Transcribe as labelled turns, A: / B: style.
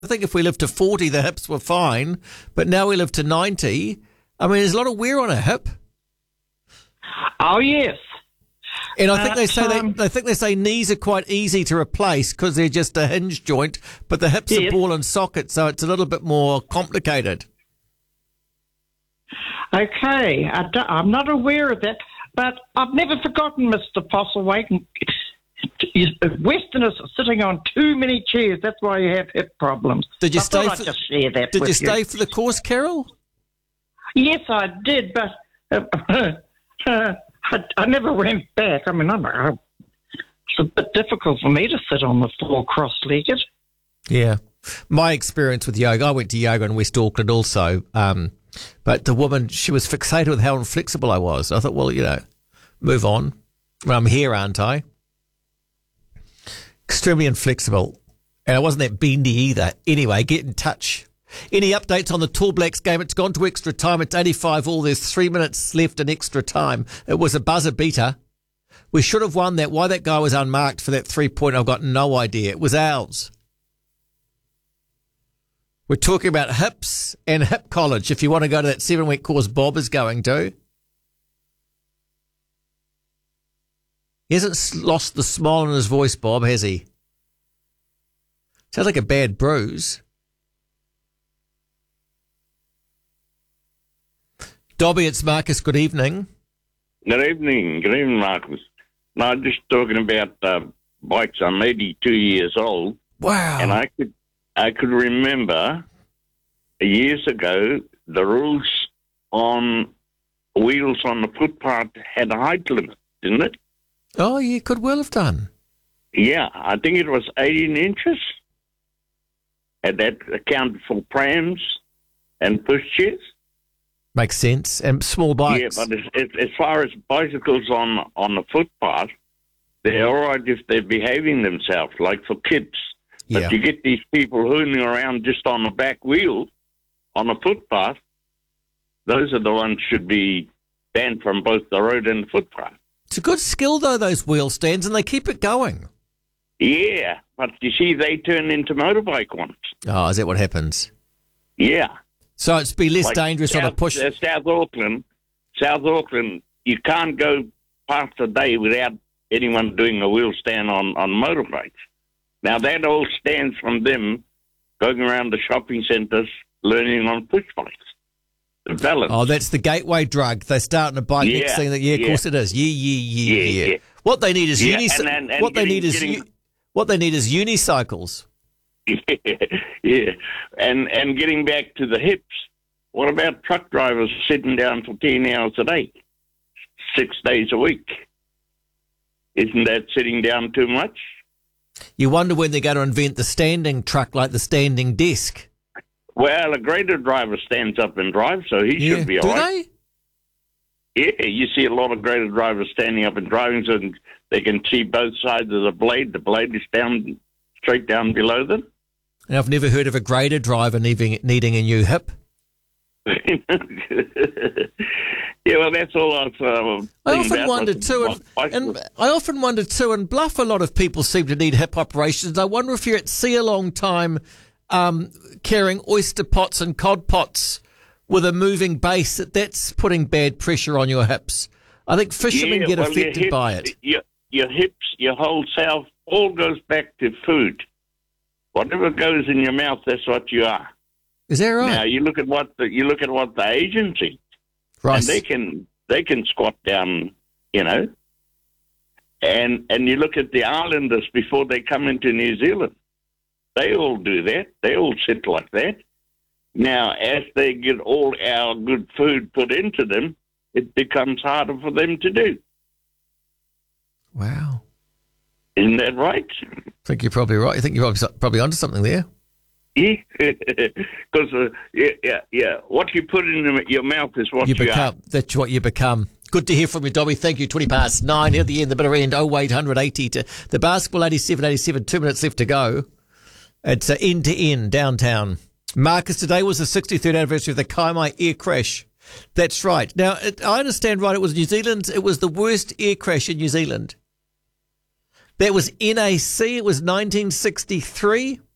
A: I think if we lived to 40, the hips were fine, but now we live to 90. I mean, there's a lot of wear on a hip.
B: Oh, yes.
A: And I think they say knees are quite easy to replace because they're just a hinge joint, but the hips are ball and socket, so it's a little bit more complicated.
B: Okay, I'm not aware of that, but I've never forgotten, Mr. Postlethwaite. Westerners are sitting on too many chairs. That's why you have hip problems.
A: Did you
B: stay
A: for the course, Carol?
B: Yes, I did, but I never went back. I mean, it's a bit difficult for me to sit on the floor cross-legged.
A: Yeah. My experience with yoga, I went to yoga in West Auckland also, but the woman, she was fixated with how inflexible I was. I thought, well, move on. Well, I'm here, aren't I? Extremely inflexible. And I wasn't that bendy either. Anyway, get in touch. Any updates on the Tall Blacks game? It's gone to extra time. It's 85 all. There's 3 minutes left in extra time. It was a buzzer beater. We should have won that. Why that guy was unmarked for that 3-point, I've got no idea. It was ours. We're talking about hips and hip college. If you want to go to that 7-week course Bob is going to. He hasn't lost the smile in his voice, Bob, has he? Sounds like a bad bruise. Dobby, it's Marcus. Good evening.
C: Good evening. Good evening, Marcus. No, just talking about bikes. I'm 82 years old.
A: Wow.
C: And I could remember years ago the rules on wheels on the footpath had a height limit, didn't it?
A: Oh, you could well have done.
C: Yeah, I think it was 18 inches. And that accounted for prams and pushchairs.
A: Makes sense. And small bikes.
C: Yeah, but as far as bicycles on the footpath, they're all right if they're behaving themselves, like for kids. But you get these people hooning around just on the back wheel on the footpath, those are the ones should be banned from both the road and the footpath.
A: It's a good skill, though, those wheel stands, and they keep it going.
C: Yeah, but you see, they turn into motorbike ones.
A: Oh, is that what happens?
C: Yeah.
A: So it's be less dangerous on a push.
C: South Auckland, you can't go past a day without anyone doing a wheel stand on motorbikes. Now, that all stands from them going around the shopping centres learning on push bikes. The balance.
A: Oh, that's the gateway drug. They start on a bike next thing. Of course it is. Yeah. What they need is what they need is unicycles.
C: Yeah. And getting back to the hips, what about truck drivers sitting down for 10 hours a day, 6 days a week? Isn't that sitting down too much?
A: You wonder when they're going to invent the standing truck like the standing desk.
C: Well, a grader driver stands up and drives, so he should be all right.
A: Do
C: they? Yeah, you see a lot of grader drivers standing up and driving, so they can see both sides of the blade. The blade is down, straight down below them.
A: And I've never heard of a grader driver needing a new hip.
C: Yeah, well, that's all I've
A: I often wonder too, and Bluff, a lot of people seem to need hip operations. I wonder if you're at sea a long time carrying oyster pots and cod pots with a moving base, that's putting bad pressure on your hips. I think fishermen get affected by it.
C: Your hips, your whole self, all goes back to food. Whatever goes in your mouth, that's what you are.
A: Is that right?
C: Now you look at what the Asians eat,
A: right?
C: And they can squat down, and you look at the islanders before they come into New Zealand. They all do that. They all sit like that. Now, as they get all our good food put into them, it becomes harder for them to do.
A: Wow.
C: Isn't that right?
A: I think you're probably right. I think you're probably onto something there.
C: Yeah, because what you put in your mouth is what you
A: become.
C: Are.
A: That's what you become. Good to hear from you, Dobby. Thank you. 9:20 at the end, the bitter end. 0800 80 to the basketball 87. 2 minutes left to go. It's end to end downtown. Marcus, today was the 63rd anniversary of the Kaimai air crash. That's right. Now I understand, right? It was New Zealand. It was the worst air crash in New Zealand. That was NAC. It was 1963.